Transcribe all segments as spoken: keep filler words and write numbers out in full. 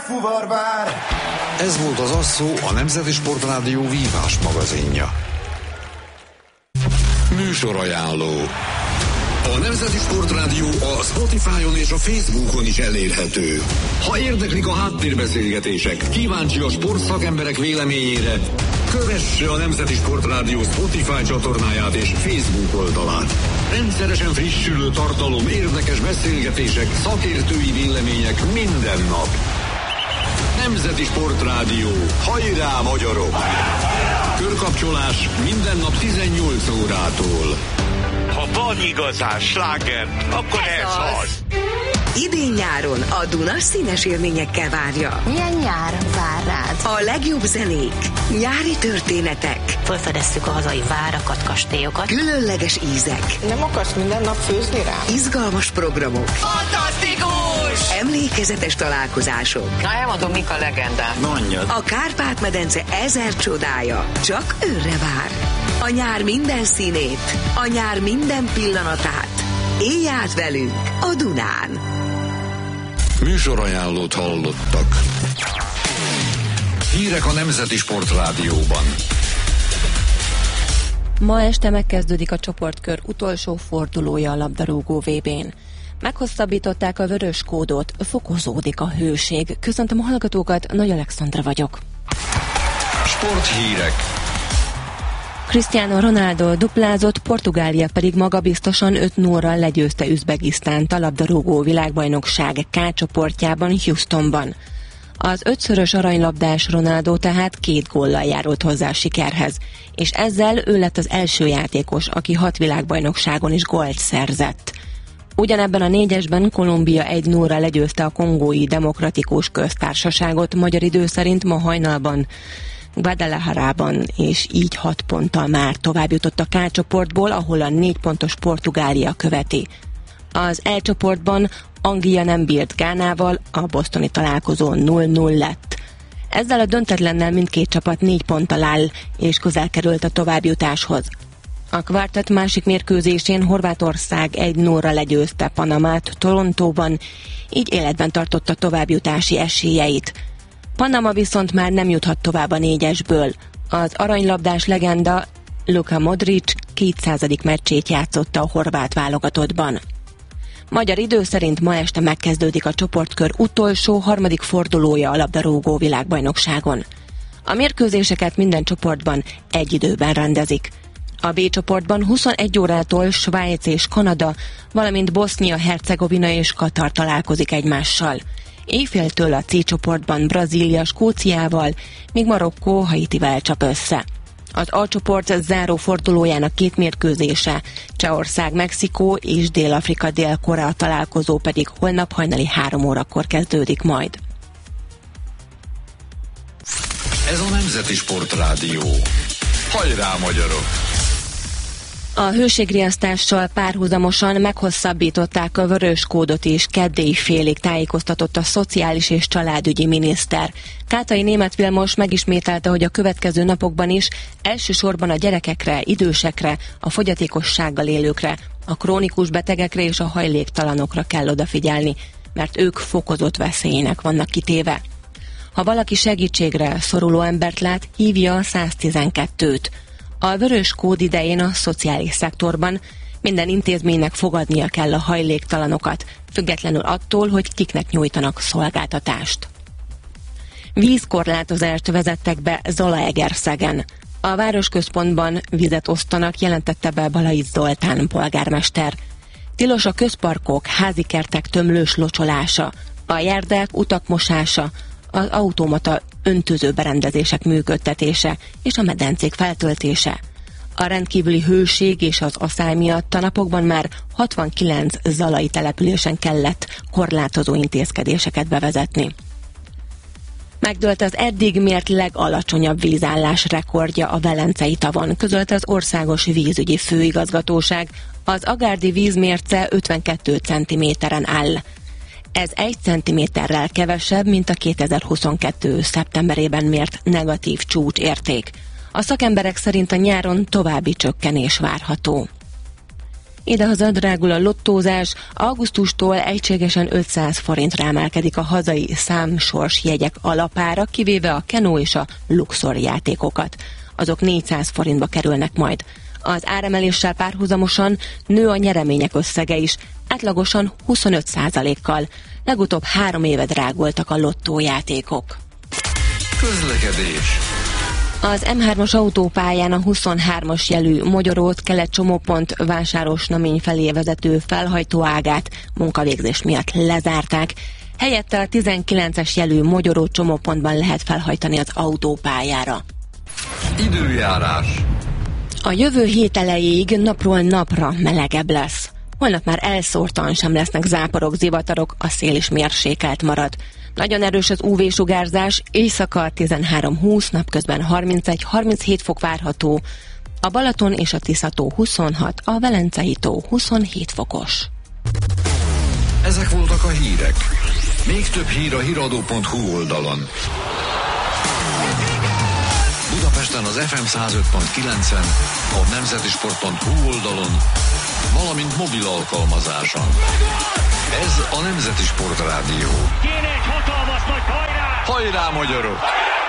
fuvarvár. Ez volt az Asszó, a Nemzeti Sportrádió vívás magazinja. Műsorajánló. A Nemzeti Sportrádió a Spotify-on és a Facebookon is elérhető. Ha érdeklik a háttérbeszélgetések, kíváncsi a sportszakemberek véleményére, kövesse a Nemzeti Sportrádió Spotify csatornáját és Facebook oldalát. Rendszeresen frissülő tartalom, érdekes beszélgetések, szakértői vélemények minden nap. Nemzeti Sportrádió. Hajrá, magyarok! Körkapcsolás minden nap tizennyolc órától. Ha van igazán sláger, akkor ez, ez az. Idén-nyáron a Duna színes élményekkel várja. Milyen nyár vár rád? A legjobb zenék, nyári történetek. Felfedeztük a hazai várakat, kastélyokat. Különleges ízek. Nem akarsz minden nap főzni rá? Izgalmas programok. Fantasztikus! Emlékezetes találkozások. Na, elmondom, mik a legendák. Mondjad. A Kárpát-medence ezer csodája csak őrre vár. A nyár minden színét, a nyár minden pillanatát. Élj át velünk a Dunán! Műsorajánlót hallottak. Hírek a Nemzeti Sportrádióban. Ma este megkezdődik a csoportkör utolsó fordulója a labdarúgó vé bén. Meghosszabbították a vörös kódot, fokozódik a hőség. Köszöntöm a hallgatókat, Nagy Alexandra vagyok. Sporthírek. Cristiano Ronaldo duplázott, Portugália pedig magabiztosan öt nullral legyőzte Üzbegisztánt a labdarúgó világbajnokság K csoportjában, Houstonban. Az ötszörös aranylabdás Ronaldo tehát két góllal járult hozzá a sikerhez, és ezzel ő lett az első játékos, aki hat világbajnokságon is gólt szerzett. Ugyanebben a négyesben Kolumbia egy nullra legyőzte a Kongói Demokratikus Köztársaságot, magyar idő szerint ma hajnalban Guadalajarában, és így hat ponttal már tovább jutott a K csoportból, ahol a négy pontos Portugália követi. Az E csoportban Anglia nem bírt Gánával, a bostoni találkozó nulla nulla lett. Ezzel a döntetlennel mindkét csapat négy ponttal áll, és közel került a továbbjutáshoz. A kvartett másik mérkőzésén Horvátország egy nullra legyőzte Panamát Torontóban, így életben tartotta továbbjutási esélyeit. Panama viszont már nem juthat tovább a négyesből. Az aranylabdás legenda Luka Modric kétszázadik meccsét játszotta a horvát válogatottban. Magyar idő szerint ma este megkezdődik a csoportkör utolsó, harmadik fordulója a labdarúgó világbajnokságon. A mérkőzéseket minden csoportban egy időben rendezik. A B csoportban huszonegy órától Svájc és Kanada, valamint Bosznia-Hercegovina és Katar találkozik egymással. Éjféltől a C csoportban Brazília Skóciával, míg Marokkó Haitivel csap össze. Az A csoport záró fordulójának két mérkőzése, Csehország Mexikó és Dél-Afrika Dél-Korea találkozó pedig holnap hajnali három órakor kezdődik majd. Ez a Nemzeti Sportrádió. Hajrá, magyarok! A hőségriasztással párhuzamosan meghosszabbították a vörös kódot is, keddéi félig tájékoztatott a szociális és családügyi miniszter. Kátai Németh Vilmos megismételte, hogy a következő napokban is elsősorban a gyerekekre, idősekre, a fogyatékossággal élőkre, a krónikus betegekre és a hajléktalanokra kell odafigyelni, mert ők fokozott veszélynek vannak kitéve. Ha valaki segítségre szoruló embert lát, hívja a száztizenkettőt. A vörös kód idején a szociális szektorban minden intézménynek fogadnia kell a hajléktalanokat, függetlenül attól, hogy kiknek nyújtanak szolgáltatást. Vízkorlátozást vezettek be Zalaegerszegen. A városközpontban vizet osztanak, jelentette be Balaisz Zoltán polgármester. Tilos a közparkok, házikertek tömlős locsolása, a járdák, utak mosása, az automata öntöző berendezések működtetése és a medencék feltöltése. A rendkívüli hőség és az aszály miatt a napokban már hatvankilenc zalai településen kellett korlátozó intézkedéseket bevezetni. Megdőlt az eddig mért legalacsonyabb vízállás rekordja a Velencei tavon, közölte az Országos Vízügyi Főigazgatóság. Az agárdi vízmérce ötvenkét centiméteren áll. Ez egy centiméterrel kevesebb, mint a kétezer-huszonkettő szeptemberében mért negatív csúcsérték. A szakemberek szerint a nyáron további csökkenés várható. Idehaza drágul a lottózás, augusztustól egységesen ötszáz forintra emelkedik a hazai számsors jegyek alapára, kivéve a Keno és a Luxor játékokat. Azok négyszáz forintba kerülnek majd. Az áremeléssel párhuzamosan nő a nyeremények összege is, átlagosan huszonöt százalékkal. Legutóbb három éve drágultak a lottójátékok. Közlekedés. Az em hármas autópályán a huszonhármas jelű Mogyorót kelet csomópont Vásárosnamény felé vezető felhajtóágát munkavégzés miatt lezárták. Helyette a tizenkilences jelű Mogyoró csomópontban lehet felhajtani az autópályára. Időjárás. A jövő hét elejéig napról napra melegebb lesz. Holnap már elszórtan sem lesznek záporok, zivatarok, a szél is mérsékelt marad. Nagyon erős az ú vé-sugárzás, éjszaka tizenhárom húsz, napközben harmincegy harminchét fok várható. A Balaton és a Tisza-tó huszonhat, a Velencei tó huszonhét fokos. Ezek voltak a hírek. Még több hír a híradó pont hú oldalon. Budapesten az ef em száz öt pont kilencen, a nemzeti sport pont hú oldalon, valamint mobil alkalmazáson. Ez a Nemzeti Sport Rádió. Kéne egy hatalmas nagy hajrá! Hajrá, magyarok!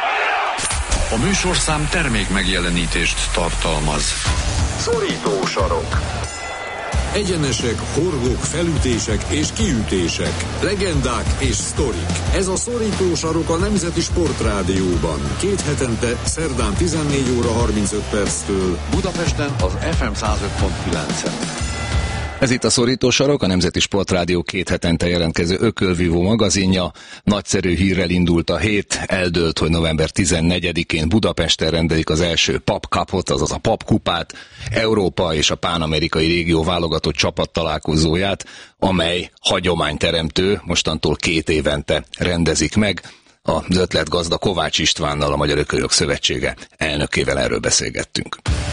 A műsorszám termék megjelenítést tartalmaz. Szorító sarok. Egyenesek, horgok, felütések és kiütések, legendák és sztorik. Ez a Szorító sarok a Nemzeti Sport Rádióban. Két hetente, szerdán tizennégy óra harmincöt perctől. Budapesten az ef em száz öt pont kilencen. Ez itt a Szorító sarok, a Nemzeti Sportrádió két hetente jelentkező ökölvívó magazinja. Nagyszerű hírrel indult a hét, eldőlt, hogy november tizennegyedikén Budapesten rendelik az első Pap Cupot, azaz a Pap kupát, Európa és a pánamerikai régió válogatott csapat találkozóját, amely hagyományteremtő, mostantól két évente rendezik meg. Az ötletgazda Kovács Istvánnal, a Magyar Ökölök Szövetsége elnökével erről beszélgettünk.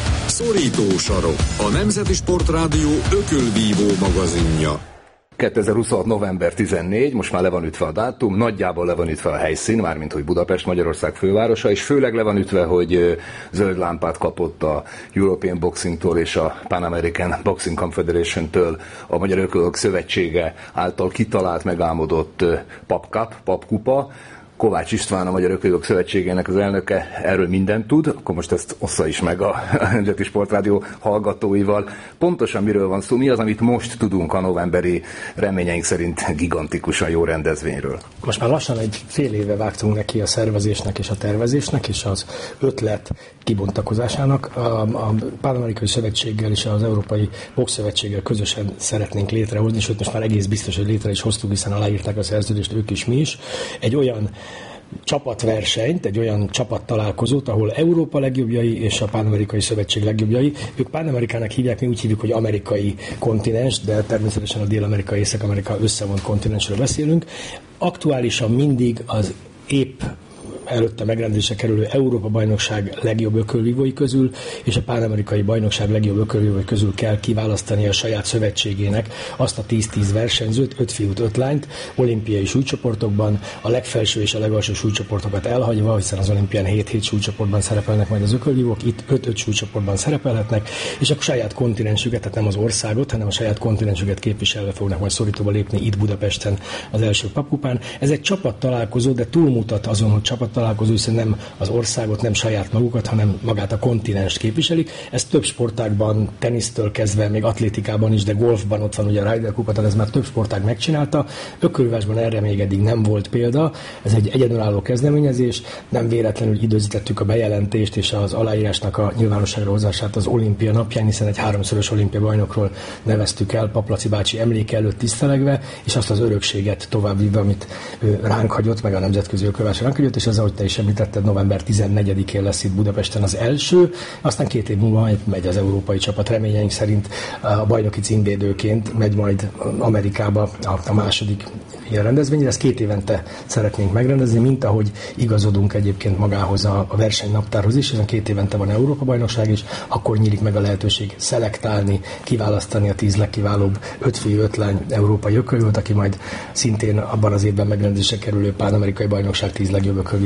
Szorító sarok, a Nemzeti Sport Rádió ökölvívó magazinja. kétezer-huszonhat. november tizennegyedike, most már le van ütve a dátum, nagyjából le van ütve a helyszín, mármint hogy Budapest, Magyarország fővárosa, és főleg le van ütve, hogy zöld lámpát kapott a European Boxingtól és a Pan American Boxing Confederation-től a Magyar Ökölök Szövetsége által kitalált, megálmodott Pap Cup, Pap kupa. Kovács István, a Magyar Ökölök Szövetségének az elnöke erről mindent tud, akkor most ezt ossza is meg a Nemzeti Sportrádió hallgatóival. Pontosan miről van szó, mi az, amit most tudunk a novemberi reményeink szerint gigantikusan jó rendezvényről? Most már lassan egy fél éve vágtunk neki a szervezésnek és a tervezésnek és az ötlet kibontakozásának. A, a Pán-Amerikai Szövetséggel és az Európai Boxszövetséggel közösen szeretnénk létrehozni, sőt most már egész biztos, hogy létre is hoztuk, hiszen aláírták a szerződést ők is, mi is. Egy olyan csapatversenyt, egy olyan csapattalálkozót, ahol Európa legjobbjai és a Pán-Amerikai Szövetség legjobbjai. Ők Pán-Amerikának hívják, mi úgy hívjuk, hogy amerikai kontinens, de természetesen a Dél-Amerika, Észak-Amerika összevont kontinensről beszélünk. Aktuálisan mindig az épp előtte megrendezésre kerülő Európa-bajnokság legjobb ökölvívói közül és a Pán-Amerikai Bajnokság legjobb ökölvívói közül kell kiválasztani a saját szövetségének azt a tíz-tíz versenyzőt, öt fiút, öt lányt, olimpiai súlycsoportokban, a legfelső és a legalsó súlycsoportokat elhagyva, hiszen az olimpián hét-hét súlycsoportban szerepelnek majd az ökölvívók, itt öt-öt súlycsoportban szerepelhetnek, és a saját kontinensüket, tehát nem az országot, hanem a saját kontinensüket képviselve fognak majd szorítóba lépni itt Budapesten az első papkupán. Ez egy csapat találkozó, de túlmutat azon, hogy csapat találkozó, hiszen nem az országot, nem saját magukat, hanem magát a kontinenst képviselik. Ez több sportágban, tenisztől kezdve, még atlétikában is, de golfban ott van ugye a Ryder Cup, tehát ez már több sportág megcsinálta. Ökölvívásban erre még eddig nem volt példa. Ez egy egyedülálló kezdeményezés. Nem véletlenül időzítettük a bejelentést és az aláírásnak a nyilvánosságra hozását az olimpia napján, hiszen egy háromszoros olimpia bajnokról neveztük el, Paplaci bácsi emléke előtt tisztelegve, és azt az örökséget továbbvívva, amit ránk hagyott, meg a nemzetközi ökölvívás ránk hagyott, és az, ahogy te is említetted, november tizennegyedikén lesz itt Budapesten az első, aztán két év múlva megy az európai csapat, reményeink szerint a bajnoki címvédőként megy majd Amerikába a, a második ilyen rendezvényre. Ezt két évente szeretnénk megrendezni, mint ahogy igazodunk egyébként magához a, a versenynaptárhoz is, hiszen két évente van Európa-bajnokság is, akkor nyílik meg a lehetőség szelektálni, kiválasztani a tíz legkiválóbb öt fiú, öt lány európai ökölvívót, aki majd szintén abban az évben megrendezésre kerülő Pán-Amerikai Bajnokság tíz legjobb ökölvívó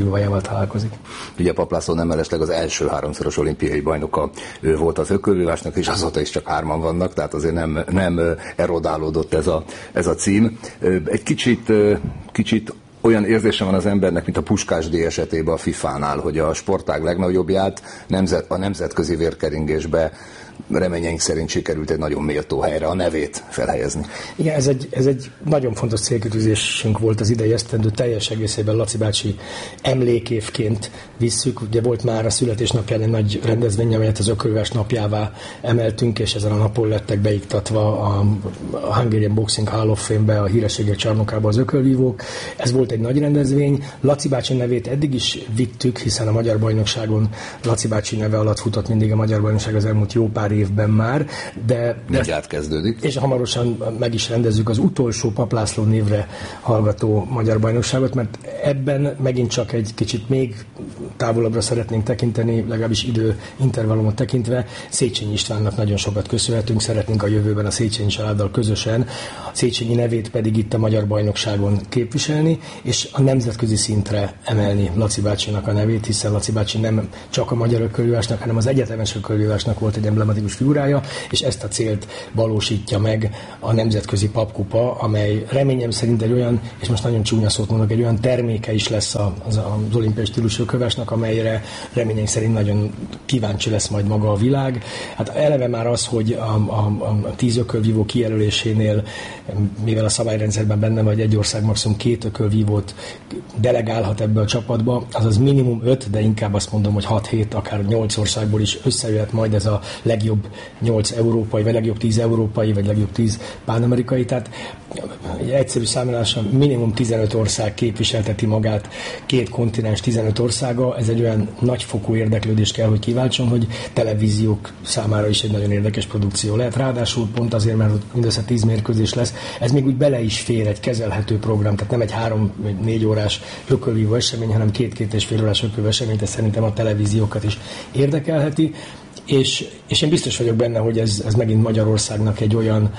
Pliszkovával találkozik. Ugye Papp László nem mellesleg az első háromszoros olimpiai bajnoka ő volt az ökölvívásnak, és azóta is csak hárman vannak, tehát azért nem, nem erodálódott ez a, ez a cím. Egy kicsit, kicsit olyan érzése van az embernek, mint a Puskás díj esetében a fifánál, hogy a sportág legnagyobbját nemzet, a nemzetközi vérkeringésbe reményeink szerint sikerült egy nagyon méltó helyre a nevét felhelyezni. Igen, ez egy, ez egy nagyon fontos célkitűzésünk volt az idei esztendő, teljes egészében Laci bácsi emlékévként visszük. Ugye volt már a születésnapján egy nagy rendezvény, amelyet az ökölvívás napjává emeltünk, és ezen a napon lettek beiktatva a, a Hungarian Boxing Hall of Fame-be, a hírességek csarnokába az ökölvívók. Ez volt egy nagy rendezvény. Laci bácsi nevét eddig is vittük, hiszen a magyar bajnokságon Laci bácsi neve alatt futott mindig a magyar bajnokság az elmúlt jó pár évben már, de... Mindjárt kezdődik. És hamarosan meg is rendezzük az utolsó Papp László névre hallgató magyar bajnokságot, mert ebben megint csak egy kicsit még távolabbra szeretnénk tekinteni, legalábbis idő intervallumot tekintve. Széchenyi Istvánnak nagyon sokat köszönhetünk, szeretnénk a jövőben a Széchenyi családdal közösen, a Széchenyi nevét pedig itt a magyar bajnokságon képviselni, és a nemzetközi szintre emelni Laci bácsinak a nevét, hiszen Laci bácsi nem csak a magyar ökölvívásnak, hanem az egyetemes ökölvívásnak volt egy emblematikus figurája, és ezt a célt valósítja meg a nemzetközi papkupa, amely reményem szerint egy olyan, és most nagyon csúnya szót mondok, egy olyan terméke is lesz az, az olimpiai stílusú ökölvívásnak, amelyre reményem szerint nagyon kíváncsi lesz majd maga a világ. Hát eleve már az, hogy a, a, a tíz ökölvívó kijelölésénél, mivel a szabályrendszerben benne vagy egy ország maximum két ökölvívót delegálhat ebből a csapatba, azaz minimum öt, de inkább azt mondom, hogy hat-hét, akár nyolc országból is összejöhet majd ez a legjobb nyolc európai, vagy legjobb tíz európai, vagy legjobb tíz pánamerikai, tehát egy egyszerű számolással minimum tizenöt ország képviselteti magát, két kontinens tizenöt országa, ez egy olyan nagyfokú érdeklődést kell, hogy kiváltson, hogy televíziók számára is egy nagyon érdekes produkció lehet. Ráadásul pont azért, mert mindössze tíz mérkőzés lesz, ez még úgy bele is fér egy kezelhető program, tehát nem egy három vagy négy órás ökölvívó esemény, hanem két-két és fél órás ökölvívó esemény, ez szerintem a televíziókat is érdekelheti. És, és én biztos vagyok benne, hogy ez, ez megint Magyarországnak egy olyan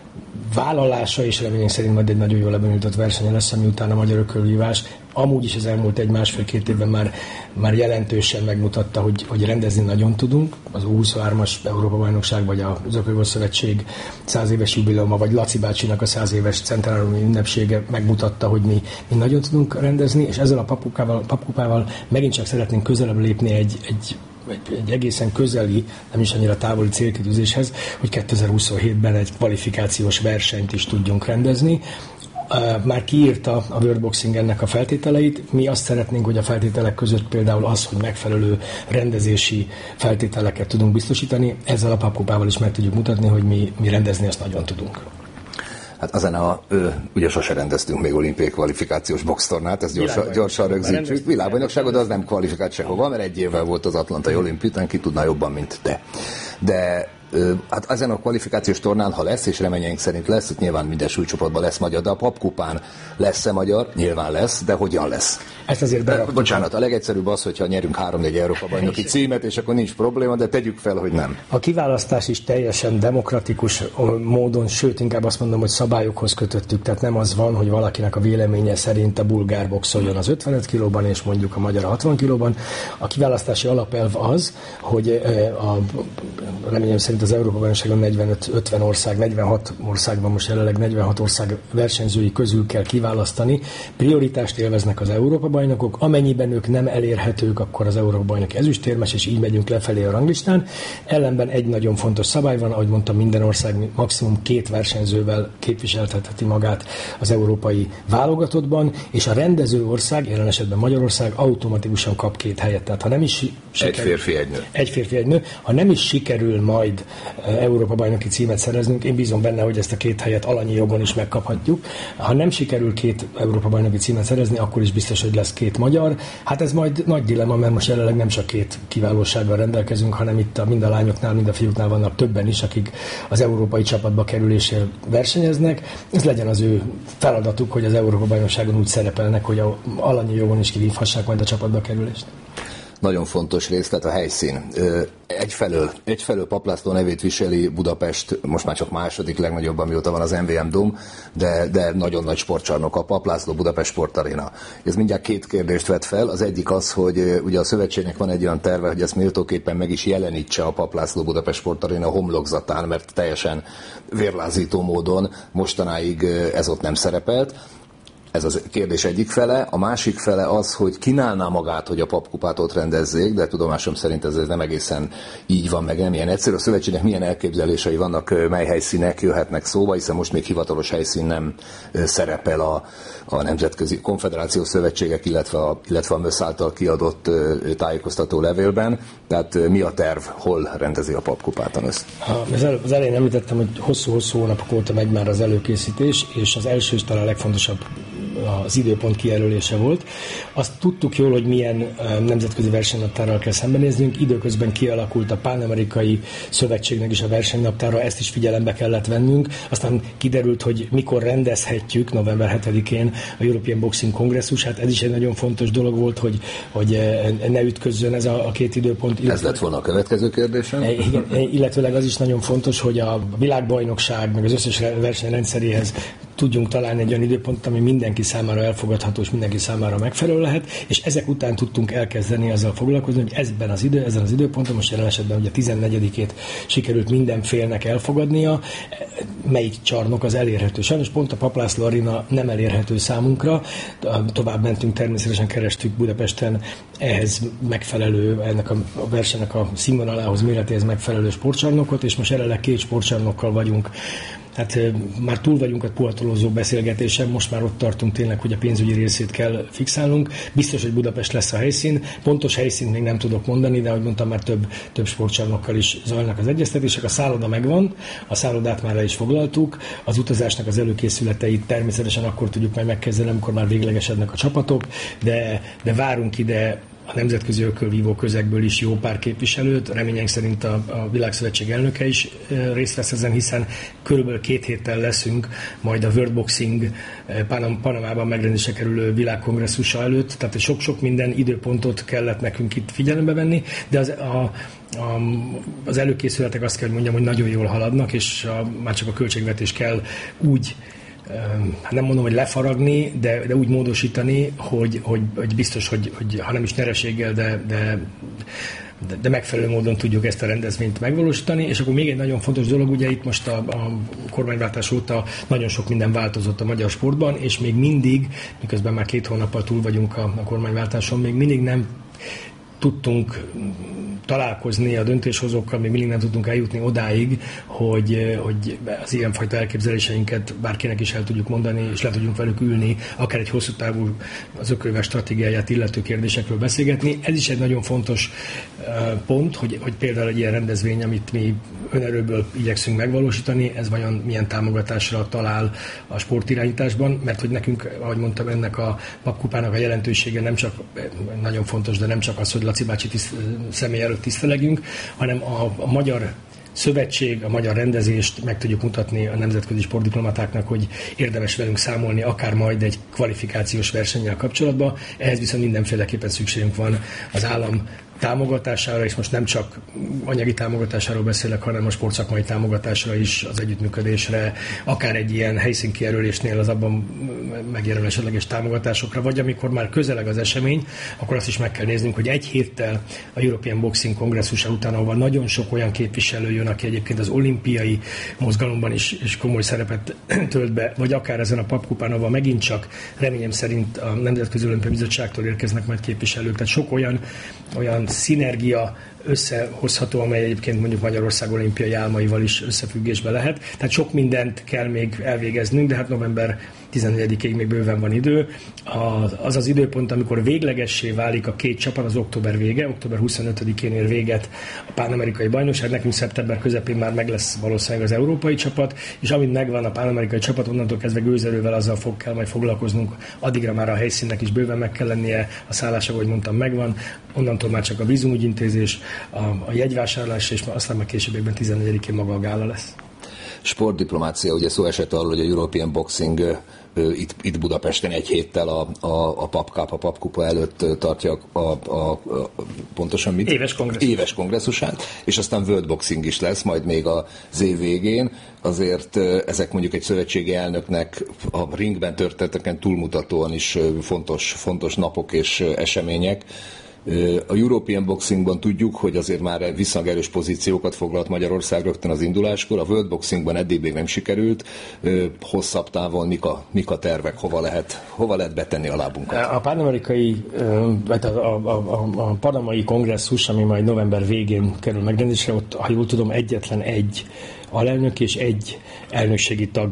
vállalása, és reményem szerint majd egy nagyon jól lebonyolított versenye lesz, ami után a magyar ökölvívás amúgy is az elmúlt egy másfél-két évben már, már jelentősen megmutatta, hogy, hogy rendezni nagyon tudunk. Az U huszonhármas Európa-bajnokság, vagy az Ökölvívó Szövetség száz éves jubileuma, vagy Laci bácsinak a száz éves centenáriumi ünnepsége megmutatta, hogy mi, mi nagyon tudunk rendezni, és ezzel a papkupával, papkupával megint csak szeretnénk közelebb lépni egy, egy Egy, egy egészen közeli, nem is annyira távoli célkitűzéshez, hogy kétezer-huszonhétben egy kvalifikációs versenyt is tudjunk rendezni. Már kiírta a World Boxing ennek a feltételeit. Mi azt szeretnénk, hogy a feltételek között például az, hogy megfelelő rendezési feltételeket tudunk biztosítani. Ezzel a papkupával is meg tudjuk mutatni, hogy mi, mi rendezni azt nagyon tudunk. Hát ezen a, ö, ugye sose rendeztünk még olimpiai kvalifikációs boxtornát, ezt gyorsan, gyorsan rögzítsük. Világbajnokságot, az nem kvalifikált sehova, mert egy évvel volt az atlantai olimpián, ki tudná jobban, mint te. De ö, hát ezen a kvalifikációs tornán, ha lesz, és reményeink szerint lesz, itt nyilván minden súlycsoportban lesz magyar, de a papkupán lesz-e magyar? Nyilván lesz, de hogyan lesz? Ezt azért beraktuk. Bocsánat, a legegyszerűbb az, hogyha nyerünk három-négy Európa-bajnoki címet, és akkor nincs probléma, de tegyük fel, hogy nem. A kiválasztás is teljesen demokratikus módon, sőt, inkább azt mondom, hogy szabályokhoz kötöttük, tehát nem az van, hogy valakinek a véleménye szerint a bulgár boxoljon az ötvenöt kilóban, és mondjuk a magyar a hatvan kilóban. A kiválasztási alapelv az, hogy a, reményem szerint az Európa-bajnokságon negyvenöt-ötven ország, negyvenhat országban most jelenleg negyvenhat ország versenyzői közül kell kiválasztani. Prioritást élveznek az Európa-bajnokok, amennyiben ők nem elérhetők, akkor az Európa-bajnoki ezüstérmes, és így megyünk lefelé a ranglistán. Ellenben egy nagyon fontos szabály van, ahogy mondtam, minden ország maximum két versenyzővel képviseltetheti magát az európai válogatottban, és a rendező ország, jelen esetben Magyarország automatikusan kap két helyet. Tehát ha nem is sikerül, egy férfi, egy nő. Egy férfi, egy nő. Ha nem is sikerül majd Európa-bajnoki címet szereznünk, én bízom benne, hogy ezt a két helyet alanyi jogon is megkaphatjuk. Ha nem sikerül két Európa-bajnoki címet szerezni, akkor is biztos, hogy lesz két magyar. Hát ez majd nagy dilemma, mert most jelenleg nem csak két kiválósággal rendelkezünk, hanem itt a, mind a lányoknál, mind a fiúknál vannak többen is, akik az európai csapatba kerülésért versenyeznek. Ez legyen az ő feladatuk, hogy az Európa-bajnokságon úgy szerepelnek, hogy a alanyi jogon is kivívhassák majd a csapatba kerülést. nagyon fontos részlet a helyszín. Egyfelől, egyfelől Papp László nevét viseli Budapest, most már csak második legnagyobb, amióta van az em vé em Dome, de, de nagyon nagy sportcsarnok a Papp László Budapest Sportaréna. Ez mindjárt két kérdést vet fel. Az egyik az, hogy ugye a szövetségnek van egy olyan terve, hogy ezt méltóképpen meg is jelenítse a Papp László Budapest Sportaréna homlokzatán, mert teljesen vérlázító módon mostanáig ez ott nem szerepelt. Ez a kérdés egyik fele. A másik fele az, hogy kínálná magát, hogy a papkupát ott rendezzék, de tudomásom szerint ez nem egészen így van, meg nem ilyen egyszerű. A szövetségnek milyen elképzelései vannak, mely helyszínek jöhetnek szóba, hiszen most még hivatalos helyszín nem szerepel a, a Nemzetközi Konfederációs Szövetségek, illetve a, illetve a MÖSZ által kiadott tájékoztató levélben. Tehát mi a terv, hol rendezi a papkupát a MÖSZ? Az elején említettem, hogy hosszú-hosszú hónapok óta megy már az előkészítés, és az első és talán legfontosabb az időpont kijelölése volt. Azt tudtuk jól, hogy milyen nemzetközi versenynaptárral kell szembenéznünk. Időközben kialakult a Pán-amerikai Szövetségnek is a versenynaptára, ezt is figyelembe kellett vennünk. Aztán kiderült, hogy mikor rendezhetjük november hetedikén a European Boxing Kongresszus. Hát ez is egy nagyon fontos dolog volt, hogy, hogy ne ütközzön ez a, a két időpont. Ez lett volna a következő kérdésem. Igen, illetőleg az is nagyon fontos, hogy a világbajnokság, meg az összes verseny rendszeréhez tudjunk találni egy olyan időpontot, ami mindenki számára elfogadható és mindenki számára megfelelő lehet, és ezek után tudtunk elkezdeni azzal foglalkozni, hogy ezben az idő, ezen az időponton, most jelen esetben ugye a tizennegyedikét sikerült minden félnek elfogadnia, melyik csarnok az elérhető. Sajnos pont a Papp László Aréna nem elérhető számunkra, tovább mentünk, természetesen kerestük Budapesten ehhez megfelelő, ennek a versenynek a színvonalához, méretéhez megfelelő sportcsarnokot, és most jelenleg két sportcsarnokkal vagyunk. Hát már túl vagyunk a puhatolózó beszélgetésen, most már ott tartunk tényleg, hogy a pénzügyi részét kell fixálnunk. Biztos, hogy Budapest lesz a helyszín. Pontos helyszínt még nem tudok mondani, de ahogy mondtam, már több, több sportcsarnokkal is zajlanak az egyeztetések. A szálloda megvan, a szállodát már le is foglaltuk. Az utazásnak az előkészületeit természetesen akkor tudjuk majd megkezdeni, amikor már véglegesednek a csapatok, de, de várunk ide a nemzetközi ökölvívó közegből is jó pár képviselőt, reményeink szerint a, a Világszövetség elnöke is e, részt vesz ezen, hiszen körülbelül két héttel leszünk majd a World Boxing Panam, Panamában megrendezésre kerülő világkongresszusa előtt, tehát sok-sok minden időpontot kellett nekünk itt figyelembe venni, de az, a, a, az előkészületek azt kell, hogy mondjam, hogy nagyon jól haladnak, és a, már csak a költségvetés kell úgy, hát nem mondom, hogy lefaragni, de, de úgy módosítani, hogy, hogy, hogy biztos, hogy, hogy ha nem is nyereséggel, de, de, de, de megfelelő módon tudjuk ezt a rendezvényt megvalósítani. És akkor még egy nagyon fontos dolog, ugye itt most a, a kormányváltás óta nagyon sok minden változott a magyar sportban, és még mindig, miközben már két hónappal túl vagyunk a, a kormányváltáson, még mindig nem tudtunk találkozni a döntéshozókkal, még mindig nem tudtunk eljutni odáig, hogy, hogy az ilyenfajta elképzeléseinket bárkinek is el tudjuk mondani, és le tudjunk velük ülni, akár egy hosszú távú az ökölves stratégiáját illető kérdésekről beszélgetni. Ez is egy nagyon fontos pont, hogy, hogy például egy ilyen rendezvény, amit mi önerőből igyekszünk megvalósítani, ez vajon milyen támogatásra talál a sportirányításban, mert hogy nekünk, ahogy mondtam, ennek a papkupának a jelentősége nem csak nagyon fontos, de nem csak az, hogy Laci bácsi tiszt, személy előtt tisztelegünk, hanem a, a magyar szövetség, a magyar rendezést meg tudjuk mutatni a nemzetközi sportdiplomatáknak, hogy érdemes velünk számolni, akár majd egy kvalifikációs versennyel kapcsolatban. Ehhez viszont mindenféleképpen szükségünk van az állam támogatására, és most nem csak anyagi támogatásáról beszélek, hanem a sportszakmai támogatásra is, az együttműködésre, akár egy ilyen helyszínkijelölésnél az abban megjelenő esetleges támogatásokra, vagy amikor már közeleg az esemény, akkor azt is meg kell néznünk, hogy egy héttel a European Boxing kongresszusa után, ahol nagyon sok olyan képviselő jön, aki egyébként az olimpiai mozgalomban is, is komoly szerepet tölt be, vagy akár ezen a papkupán, ahol megint csak reményem szerint a Nemzetközi Olimpiai Bizottságtól érkeznek majd képviselők. Tehát sok olyan, olyan szinergia összehozható, amely egyébként mondjuk Magyarország olimpiai álmaival is összefüggésbe lehet. Tehát sok mindent kell még elvégeznünk, de hát november tizennegyedikéig még bőven van idő. Az az időpont, amikor véglegessé válik a két csapat, az október vége, október huszonötödikén ér véget a pán-amerikai bajnokság, nekünk szeptember közepén már meg lesz valószínűleg az európai csapat, és amint megvan a pán-amerikai csapat, onnantól kezdve gőzerővel azzal fog kell majd foglalkoznunk, addigra már a helyszínnek is bőven meg kell lennie, a szállás, ahogy mondtam, megvan, onnantól már csak a vízumügyintézés, a, a jegyvásárlás, és aztán már későbbiekben tizennegyedikén maga a gála lesz. sportdiplomácia, ugye szó esett arról, hogy a European Boxing Itt, itt Budapesten egy héttel a, a, a PAPKÁP, a PAPKupa előtt tartja a, a, a pontosan mit? Éves kongresszus. Éves kongresszusát, és aztán World Boxing is lesz majd még az év végén. Azért ezek mondjuk egy szövetségi elnöknek a ringben történeteken túlmutatóan is fontos, fontos napok és események. A European Boxingban tudjuk, hogy azért már viszonylag erős pozíciókat foglalt Magyarország rögtön az induláskor. A World Boxingban eddig még nem sikerült. Hosszabb távon mik a, mik a tervek, hova lehet, hova lehet betenni a lábunkat? A panamerikai, vagy a, a, a, a panamai kongresszus, ami majd november végén kerül megrendezésre, ott, ha jól tudom, egyetlen egy alelnök és egy elnökségi tag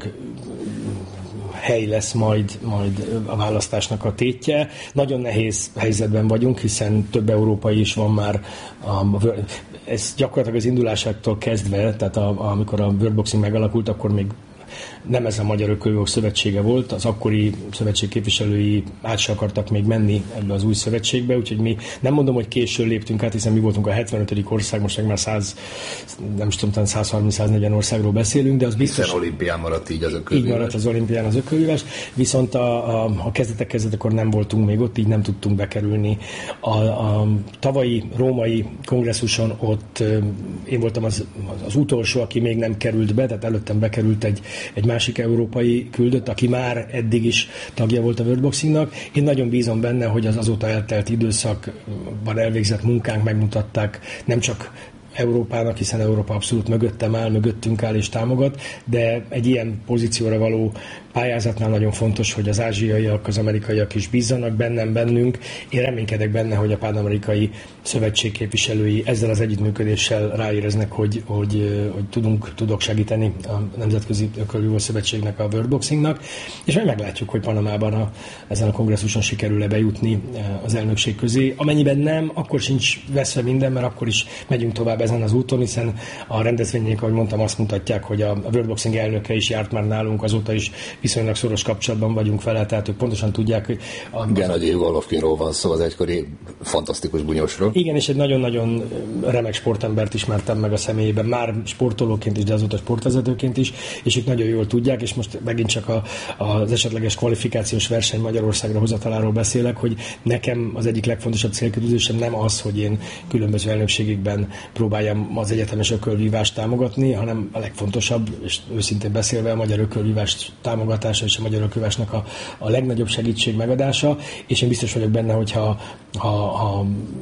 hely lesz majd, majd a választásnak a tétje. Nagyon nehéz helyzetben vagyunk, hiszen több európai is van már. A, ez gyakorlatilag az indulásától kezdve, tehát a, amikor a World Boxing megalakult, akkor még nem ez a Magyar Ökölvívók Szövetsége volt, az akkori szövetség képviselői át se akartak még menni ebbe az új szövetségbe, úgyhogy mi nem mondom, hogy későn léptünk át, hiszen mi voltunk a hetvenötödik ország, most meg már száz, nem is tudom, száz harminc száz negyven országról beszélünk, de az biztos... Hiszen olimpián maradt így az ökölvívás. Így maradt az olimpián az ökölvívás, viszont a, a, a kezdetek kezdetekor nem voltunk még ott, így nem tudtunk bekerülni. A, a tavalyi római kongresszuson ott én voltam az, az utolsó, aki még nem került be, tehát előttem bekerült egy, egy másik európai küldött, aki már eddig is tagja volt a World Boxingnak. Én nagyon bízom benne, hogy az azóta eltelt időszakban elvégzett munkánk megmutatták nem csak Európának, hiszen Európa abszolút mögöttem áll, mögöttünk áll és támogat, de egy ilyen pozícióra való pályázatnál nagyon fontos, hogy az ázsiaiak, az amerikaiak is bízzanak bennem, bennünk. Én reménykedek benne, hogy a Pán-Amerikai Szövetség képviselői ezzel az együttműködéssel ráéreznek, hogy, hogy, hogy tudunk, tudok segíteni a Nemzetközi Ökölvívó Szövetségnek, a World Boxingnak, és majd meglátjuk, hogy Panamában a, ezen a kongresszuson sikerül-e bejutni az elnökség közé. Amennyiben nem, akkor sincs veszve minden, mert akkor is megyünk tovább ezen az úton, hiszen a rendezvények, ahogy mondtam, azt mutatják, hogy a World Boxing elnöke is járt már nálunk, azóta is viszonylag szoros kapcsolatban vagyunk vele, tehát ők pontosan tudják, hogy... A... Gennady Golovkinról van szó, az egykori fantasztikus bunyósról. Igen, és egy nagyon-nagyon remek sportembert ismertem meg a személyében, már sportolóként is, de azóta sportvezetőként is, és ők nagyon jól tudják, és most megint csak a, az esetleges kvalifikációs verseny Magyarországra hozataláról beszélek, hogy nekem az egyik legfontosabb célkitűzésem nem az, hogy én különböző elnökségekben próbáljam az egyetemes ökölvívást támogatni, hanem a legfontosabb, és őszintén beszélve a magyar ökölvívást támogatása és a magyar ökölvívásnak a, a legnagyobb segítség megadása, és én biztos vagyok benne, hogy ha, ha, ha,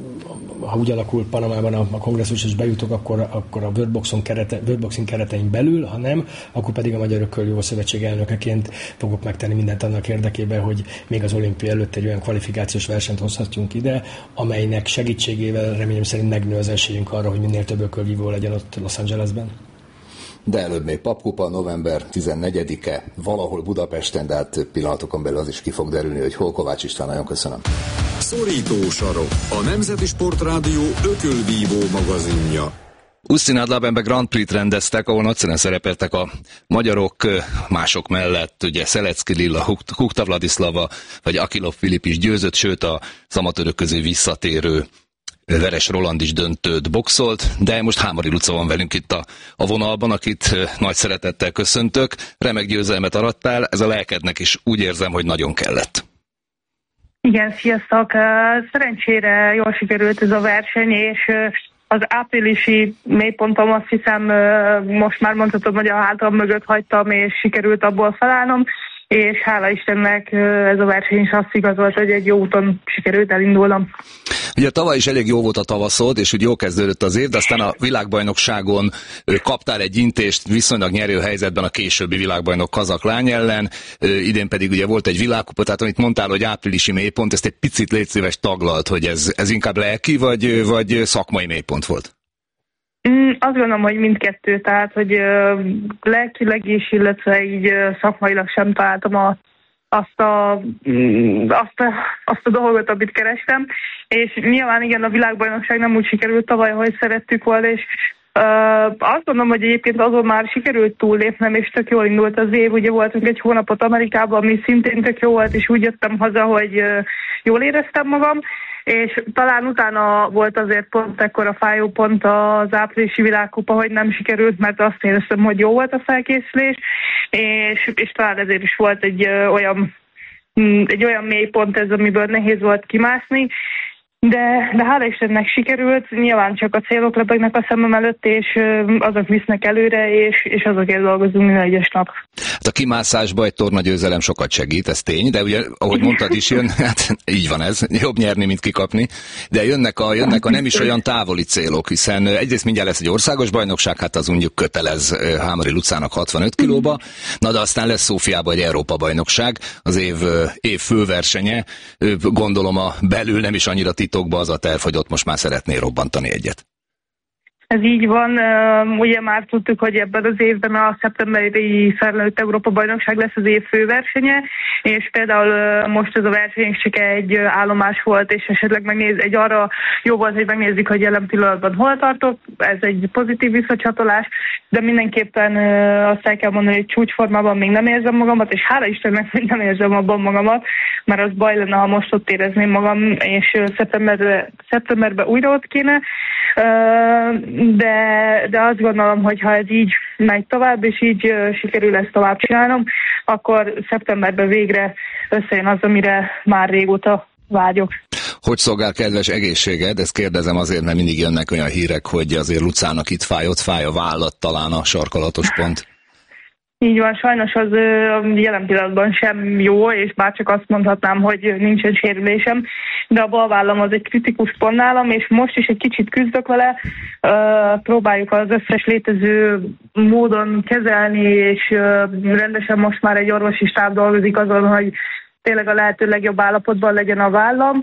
ha úgy alakul Panamában a, a kongresszus és bejutok, akkor, akkor a World Boxing, kerete, World Boxing keretein belül, ha nem, akkor pedig a Magyar Ökölvívó Szövetség elnökeként fogok megtenni mindent annak érdekében, hogy még az olimpia előtt egy olyan kvalifikációs versenyt hozhatjunk ide, amelynek segítségével reményem szerint megnő az esélyünk arra, hogy minél több ökölvívó legyen ott Los Angelesben. De előbb még PAPKupa, november tizennegyedike, valahol Budapesten, de hát pillanatokon belül az is ki fog derülni, hogy hol. Kovács István, nagyon köszönöm. Szorító sarok, a Nemzeti Sportrádió ökölvívó magazinja. Usztin Adlabenben Grand Prix-t rendeztek, ahol nagyszerűen szerepeltek a magyarok, mások mellett, ugye Szelecki Lilla, Hukta Vladislava, vagy Akilov Filip is győzött, sőt a amatőrök közé visszatérő Veres Roland is döntőt boxolt, de most Hámori Luca van velünk itt a, a vonalban, akit nagy szeretettel köszöntök. Remek győzelmet arattál, ez a lelkednek is úgy érzem, hogy nagyon kellett. Igen, sziasztok! Szerencsére jól sikerült ez a verseny, és az áprilisi mélypontom azt hiszem most már mondhatom, hogy a hátam mögött hagytam, és sikerült abból felállnom, és hála Istennek ez a verseny is azt igazolt, hogy egy jó úton sikerült elindulnom. Ugye tavaly is elég jó volt a tavaszod, és úgy jó kezdődött az év, de aztán a világbajnokságon kaptál egy intést viszonylag nyerő helyzetben a későbbi világbajnok kazak lány ellen, idén pedig ugye volt egy világkupa, tehát amit mondtál, hogy áprilisi mélypont, ezt egy picit légy szíves taglalt, hogy ez, ez inkább lelki, vagy, vagy szakmai mélypont volt? Mm, azt gondolom, hogy mindkettő, tehát, hogy uh, lelkileg is, illetve így uh, szakmailag sem találtam a, azt, a, mm, azt, a, azt a dolgot, amit kerestem, és nyilván igen, a világbajnokság nem úgy sikerült tavaly, ahogy szerettük volna, és uh, azt gondolom, hogy egyébként azon már sikerült túllépnem, és tök jól indult az év, ugye voltunk egy hónapot Amerikában, ami szintén tök jó volt, és úgy jöttem haza, hogy uh, jól éreztem magam, és talán utána volt azért pont ekkora fájó pont az áprilisi világkupa, hogy nem sikerült, mert azt éreztem, hogy jó volt a felkészülés, és, és talán ezért is volt egy ö, olyan egy olyan mély pont ez, amiből nehéz volt kimászni, de, de hála Istennek sikerült, nyilván csak a célok lebegnek a szemem előtt, és azok visznek előre, és, és azokért dolgozunk minden egyes nap. Hát a kimászásban egy tornagyőzelem sokat segít, ez tény, de ugye, ahogy mondtad is, jön, hát így van ez, jobb nyerni, mint kikapni, de jönnek a, jönnek a nem is olyan távoli célok, hiszen egyrészt mindjárt lesz egy országos bajnokság, hát az mondjuk kötelez Hámori Lucának hatvanöt kilóba, na de aztán lesz Szófiában egy Európa bajnokság, az év, év főversenye, gondolom a belül nem is annyira titokba az a terv, hogy ott most már szeretné robbantani egyet. Ez így van, ugye már tudtuk, hogy ebben az évben a szeptemberi felnőtt Európa bajnokság lesz az év főversenye, és például most ez a verseny csak egy állomás volt, és esetleg megnéz, egy arra jó volt, hogy megnézzük, hogy jelen pillanatban hol tartok, ez egy pozitív visszacsatolás, de mindenképpen azt el kell mondani, hogy csúcsformában még nem érzem magamat, és hála Istennek, hogy nem érzem abban magamat, mert az baj lenne, ha most ott érezném magam, és szeptemberben, szeptemberben újra ott kéne, de, de azt gondolom, hogy ha ez így megy tovább, és így sikerül ezt tovább csinálnom, akkor szeptemberben végre összejön az, amire már régóta vágyok. Hogy szolgál kedves egészséged? Ezt kérdezem azért, mert mindig jönnek olyan hírek, hogy azért Lucának itt fáj, ott fáj a vállat, talán a sarkalatos pont. Így van, sajnos az jelen pillanatban sem jó, és bárcsak azt mondhatnám, hogy nincsen sérülésem, de a bal vállam az egy kritikus pont nálam, és most is egy kicsit küzdök vele, próbáljuk az összes létező módon kezelni, és rendesen most már egy orvosi stáb dolgozik azon, hogy tényleg a lehető legjobb állapotban legyen a vállam.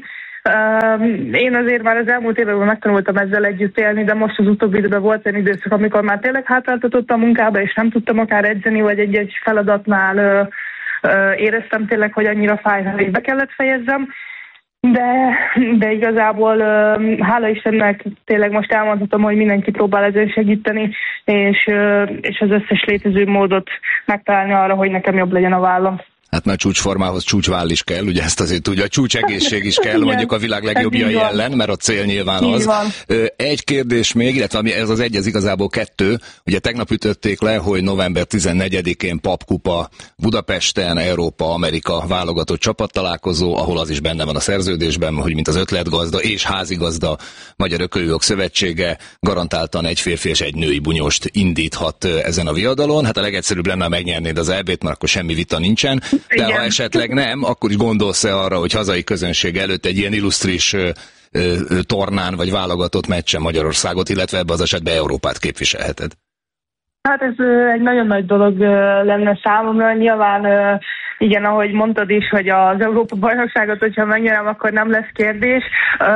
Én azért már az elmúlt években megtanultam ezzel együtt élni, de most az utóbbi időben volt egy időszak, amikor már tényleg hátráltatottam a munkába, és nem tudtam akár edzeni, vagy egy-egy feladatnál ö, ö, éreztem tényleg, hogy annyira fáj, hogy be kellett fejezzem. De, de igazából ö, hála Istennek tényleg most elmondhatom, hogy mindenki próbál ezen segíteni, és, ö, és az összes létező módot megtalálni arra, hogy nekem jobb legyen a vállam. Hát már csúcsformához csúcsváll is kell, ugye ezt azért tudja, csúcsegészség is kell, mondjuk a világ legjobbjai ellen, mert a cél nyilván az. Egy kérdés még, illetve ez az egy, ez igazából kettő. Ugye tegnap ütötték le, hogy november tizennegyedikén Papkupa Budapesten, Európa-Amerika válogatott csapattalálkozó, ahol az is benne van a szerződésben, hogy mint az ötletgazda és házigazda Magyar Ökölőjog Szövetsége garantáltan egy férfi és egy női bunyost indíthat ezen a viadalon. Hát a legegyszerűbb lenne, ha megnyernéd az é bét, mert akkor semmi vita nincsen. De igen, ha esetleg nem, akkor is gondolsz-e arra, hogy hazai közönség előtt egy ilyen illusztris ö, ö, tornán vagy válogatott meccsen Magyarországot, illetve ebbe az esetben Európát képviselheted? Hát ez egy nagyon nagy dolog lenne számomra. Nyilván igen, ahogy mondtad is, hogy az Európa-bajnokságot, hogyha megnyerem, akkor nem lesz kérdés,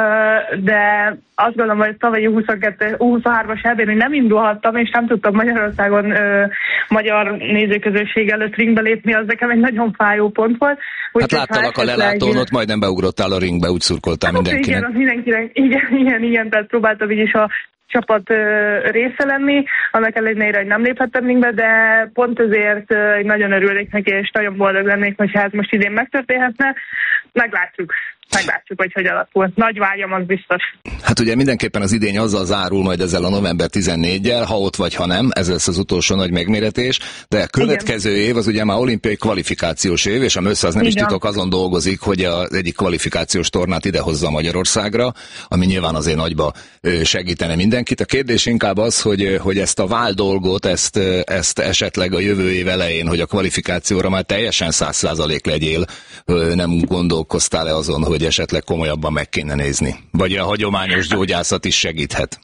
de azt gondolom, hogy tavalyi huszonkettő huszonhármas é bén nem indulhattam, és nem tudtam Magyarországon magyar nézőközösség előtt ringbe lépni, az nekem egy nagyon fájó pont volt. Úgy, hát láttalak a lelátón, ott majdnem beugrottál a ringbe, úgy szurkoltál hát, mindenkinek. Igen, mindenkinek. Igen, igen, igen, tehát próbáltam így is a csapat része lenni, annak ellenére, hogy nem léphettem ringbe, de pont ezért nagyon örülnék neki, és nagyon boldog lennék, hogyha ez most idén megtörténhetne. Meglátjuk. Meglátjuk, hogy hogy alakul. Nagy vágyam, az biztos. Hát ugye mindenképpen az idény azzal zárul majd ezzel a november tizennegyedikével, ha ott vagy, ha nem, ez lesz az utolsó nagy megméretés, de a következő igen. év az ugye már olimpiai kvalifikációs év, és a MÖSZ az nem igen. is titok azon dolgozik, hogy az egyik kvalifikációs tornát idehozza Magyarországra, ami nyilván azért nagyba segítene mindenkit. A kérdés inkább az, hogy, hogy ezt a vál dolgot, ezt, ezt esetleg a jövő év elején, hogy a kvalifikációra már teljesen száz százalék legyél, nem gondolkoztál-e azon, hogy esetleg komolyabban meg kéne nézni? Vagy a hagyományos gyógyászat is segíthet?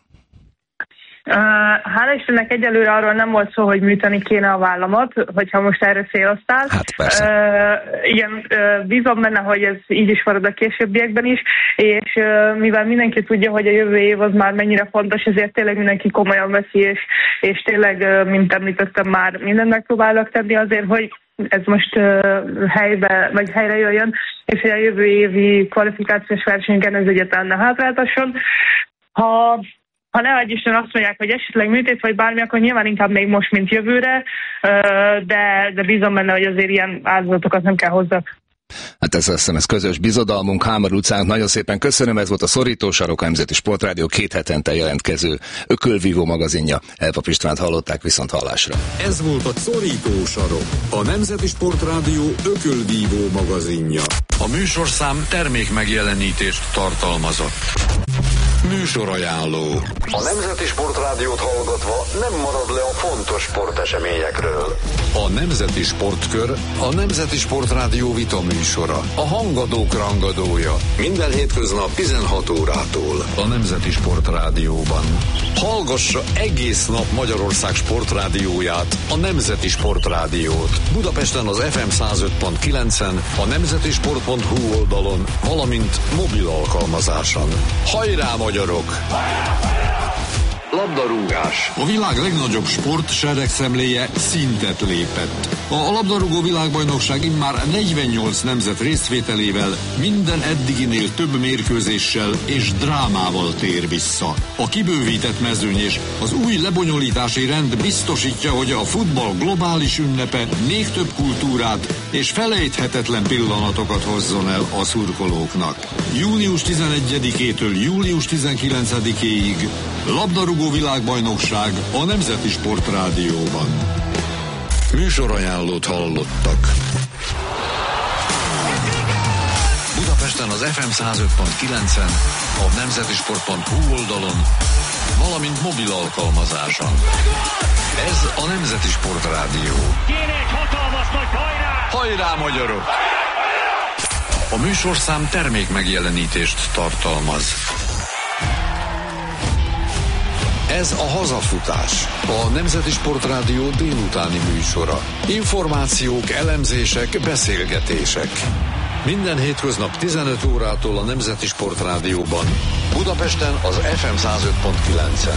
Uh, hála Istennek egyelőre arról nem volt szó, hogy műteni kéne a vállamat, hogyha most erre céloztál. Hát persze. Uh, igen, uh, bízom benne, hogy ez így is marad a későbbiekben is, és uh, mivel mindenki tudja, hogy a jövő év az már mennyire fontos, ezért tényleg mindenki komolyan veszi, és, és tényleg, uh, mint említettem már, mindent megpróbálok tenni azért, hogy ez most uh, helybe, vagy helyre jöjjön, és hogy a jövő évi kvalifikációs versenyeken ez egyáltalán ne hátráltasson. Ha, ha ne adj Isten azt mondják, hogy esetleg műtét vagy bármi, akkor nyilván inkább még most, mint jövőre, uh, de, de bízom benne, hogy azért ilyen áldozatokat nem kell hozzak. Hát ez azt hiszem, ez közös bizodalmunk, Hámar utcának. Nagyon szépen köszönöm, ez volt a Szorító Sarok, a Nemzeti Sportrádió két hetente jelentkező ökölvívó magazinja. Elpap Istvánt hallották, viszont hallásra. Ez volt a Szorító Sarok, a Nemzeti Sportrádió ökölvívó magazinja. A műsorszám termék megjelenítést tartalmazott. Műsorajánló. A Nemzeti Sportrádiót hallgatva nem marad le a fontos sporteseményekről. A Nemzeti Sportkör, a Nemzeti Sportrádió vita műsora. A hangadók rangadója. Minden hétköznap tizenhat órától. A Nemzeti Sportrádióban. Hallgassa egész nap Magyarország sportrádióját, a Nemzeti Sportrádiót. Budapesten az ef em száz öt pont kilencen, a nemzetisport pont hu oldalon, valamint mobil alkalmazáson. Hajrá, magyarok! Labdarúgás. A világ legnagyobb sport seregszemléje szintet lépett. A labdarúgó világbajnokság immár negyvennyolc nemzet részvételével minden eddiginél több mérkőzéssel és drámával tér vissza. A kibővített mezőny és az új lebonyolítási rend biztosítja, hogy a futball globális ünnepe még több kultúrát és felejthetetlen pillanatokat hozzon el a szurkolóknak. június tizenegyedikétől július tizenkilencedikéig labdarúgó világbajnokság a Nemzeti Sportrádióban. Műsorajánlót hallottak. Budapesten az ef em száz öt pont kilencen, a nemzetisport pont hu oldalon, valamint mobil alkalmazáson. Ez a Nemzeti Sportrádió. Kéne egy hatalmas nagy hajrá! Hajrá, magyarok! A műsorszám termék megjelenítést tartalmaz. Ez a Hazafutás, a Nemzeti Sportrádió délutáni műsora. Információk, elemzések, beszélgetések. Minden hétköznap tizenöt órától a Nemzeti Sportrádióban. Budapesten az ef em száz öt pont kilencen.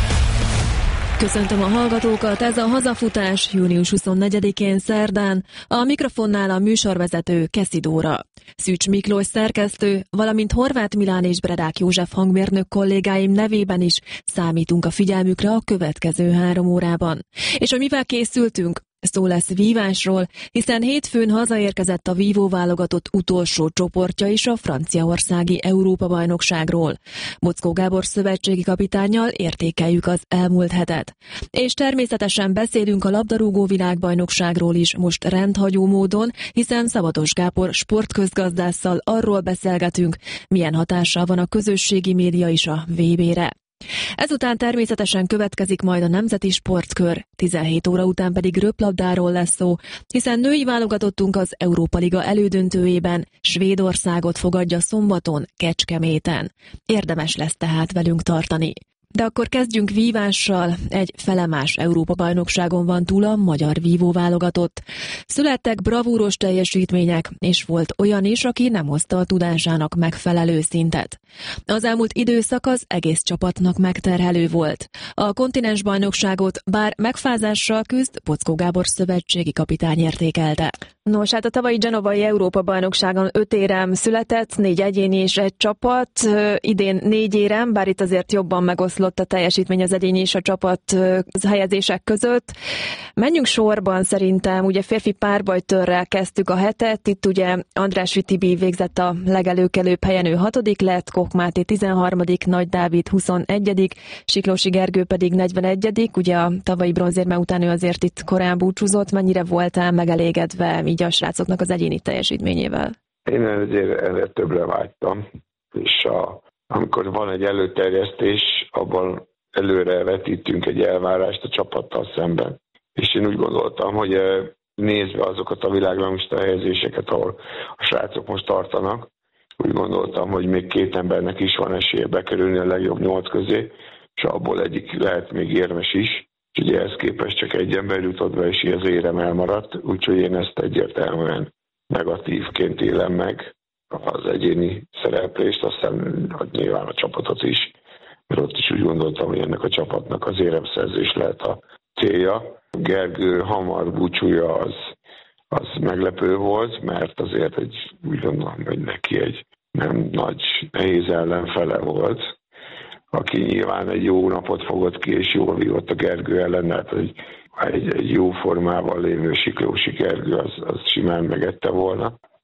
Köszöntöm a hallgatókat, ez a Hazafutás június huszonnegyedikén szerdán, a mikrofonnál a műsorvezető Keszi Dóra. Szűcs Miklós szerkesztő, valamint Horváth Milán és Bredák József hangmérnök kollégáim nevében is számítunk a figyelmükre a következő három órában. És hogy mivel készültünk? Szó lesz vívásról, hiszen hétfőn hazaérkezett a vívó válogatott utolsó csoportja is a franciaországi Európa-bajnokságról. Bockó Gábor szövetségi kapitánnyal értékeljük az elmúlt hetet. És természetesen beszélünk a labdarúgó világbajnokságról is most rendhagyó módon, hiszen Szabados Gábor sportközgazdásszal arról beszélgetünk, milyen hatással van a közösségi média is a vé bére. Ezután természetesen következik majd a Nemzeti Sportkör, tizenhét óra után pedig röplabdáról lesz szó, hiszen női válogatottunk az Európa Liga elődöntőjében Svédországot fogadja szombaton Kecskeméten. Érdemes lesz tehát velünk tartani. De akkor kezdjünk vívással, egy felemás Európa-bajnokságon van túl a magyar vívó válogatott. Születtek bravúros teljesítmények, és volt olyan is, aki nem hozta a tudásának megfelelő szintet. Az elmúlt időszak az egész csapatnak megterhelő volt. A kontinensbajnokságot bár megfázással küzd, Bockó Gábor szövetségi kapitány értékelte. Nos, hát a tavalyi genovai Európa-bajnokságon öt érem született, négy egyéni és egy csapat, idén négy érem, bár itt azért jobban megoszlott a teljesítmény az egyéni és a csapat helyezések között. Menjünk sorban szerintem, ugye férfi párbajtörrel kezdtük a hetet, itt ugye András Tibi végzett a legelőkelőbb helyen, ő hatodik lett, Koch Máté tizenharmadik, Nagy Dávid huszonegyedik, Siklósi Gergő pedig negyvenegyedik, ugye a tavalyi bronzérme után ő azért itt korán búcsúzott, mennyire voltál megelégedve így a srácoknak az egyéni teljesítményével? Én ezért, ezért többre vágytam, és a, amikor van egy előterjesztés, abban előre vetítünk egy elvárást a csapattal szemben. És én úgy gondoltam, hogy nézve azokat a világranglista helyezéseket, ahol a srácok most tartanak, úgy gondoltam, hogy még két embernek is van esélye bekerülni a legjobb nyolc közé, és abból egyik lehet még érmes is. És ugye ehhez képest csak egy ember jutott be, és az érem elmaradt, úgyhogy én ezt egyértelműen negatívként élem meg az egyéni szereplést, aztán nyilván a csapatot is, mert ott is úgy gondoltam, hogy ennek a csapatnak az éremszerzés lehet a célja. Gergő hamar búcsúja az, az meglepő volt, mert azért egy, úgy gondolom, hogy neki egy nem nagy, nehéz ellenfele volt, aki nyilván egy jó napot fogott ki, és jól vívott a Gergő ellen, mert egy, egy, egy jó formában lévő Siklósi Gergő az, az simán megette volna.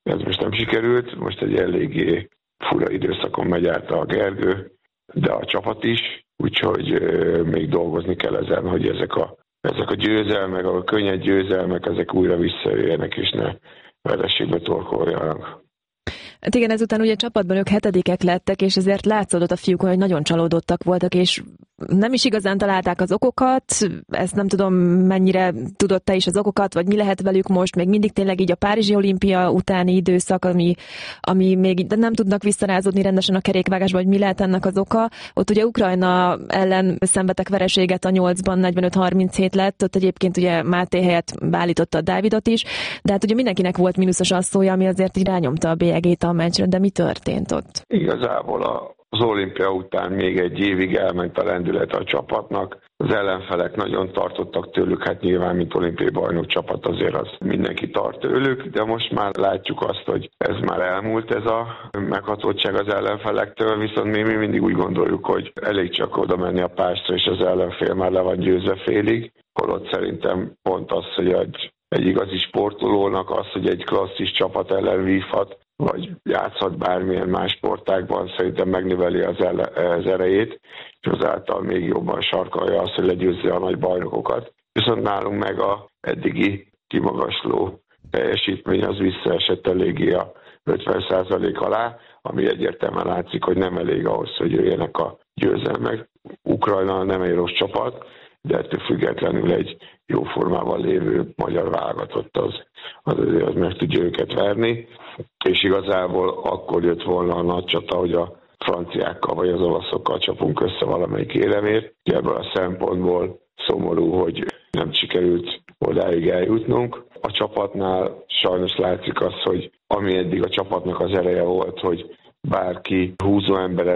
Ez most nem sikerült, most egy eléggé fura időszakon megy át a Gergő, de a csapat is, úgyhogy euh, még dolgozni kell ezen, hogy ezek a, ezek a győzelmek, a könnyed győzelmek, ezek újra visszajöjjenek, és ne vereségbe torkoljanak. Hát igen, ezután ugye csapatban ők hetedikek lettek, és ezért látszódott a fiúkon, hogy nagyon csalódottak voltak, és nem is igazán találták az okokat, ezt nem tudom, mennyire tudod te is az okokat, vagy mi lehet velük most, még mindig tényleg így a Párizsi olimpia utáni időszak, ami, ami még nem tudnak visszarázódni rendesen a kerékvágásba, hogy mi lehet ennek az oka. Ott ugye Ukrajna ellen szenvedtek vereséget a nyolcban, negyvenöt harminchét lett, ott egyébként ugye Máté helyett beállította a Dávidot is, de hát ugye mindenkinek volt mínuszos asszója, ami azért így rányomta a bélyegét a meccsre, de mi történt ott? Igazából a Az olimpia után még egy évig elment a lendület a csapatnak. Az ellenfelek nagyon tartottak tőlük, hát nyilván, mint olimpiai bajnok csapat azért az mindenki tart tőlük, de most már látjuk azt, hogy ez már elmúlt, ez a meghatottság az ellenfelektől, viszont mi, mi mindig úgy gondoljuk, hogy elég csak oda menni a pástra, és az ellenfél már le van győzve félig, holott szerintem pont az, hogy egy, egy igazi sportolónak az, hogy egy klasszis csapat ellen vívhat, vagy játszhat bármilyen más sportágban, szerintem megnöveli az, ele- az erejét, és azáltal még jobban sarkalja azt, hogy legyőzze a nagy bajnokokat. Viszont nálunk meg a eddigi kimagasló teljesítmény az visszaesett eléggé a ötven százalék alá, ami egyértelműen látszik, hogy nem elég ahhoz, hogy jöjjenek a győzelmek. Ukrajna nem egy rossz csapat, de ettől függetlenül egy jó formában lévő magyar válogatott az, az, az meg tudja őket verni, és igazából akkor jött volna a nagy csata, hogy a franciákkal vagy az olaszokkal csapunk össze valamelyik éremért. Ebből a szempontból szomorú, hogy nem sikerült odáig eljutnunk. A csapatnál sajnos látszik az, hogy ami eddig a csapatnak az ereje volt, hogy bárki húzó embere